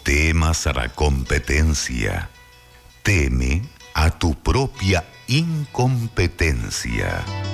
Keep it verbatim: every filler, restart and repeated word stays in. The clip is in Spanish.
temas a la competencia. Teme a tu propia incompetencia.